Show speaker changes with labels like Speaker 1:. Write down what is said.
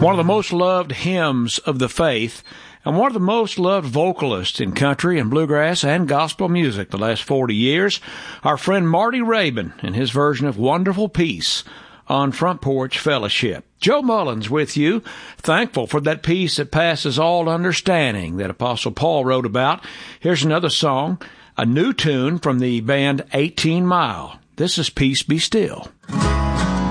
Speaker 1: One of the most loved hymns of the faith, and one of the most loved vocalists in country and bluegrass and gospel music the last 40 years, our friend Marty Raybon and his version of Wonderful Peace on Front Porch Fellowship. Joe Mullins with you, thankful for that peace that passes all understanding that Apostle Paul wrote about. Here's another song, a new tune from the band 18 Mile. This is Peace Be Still.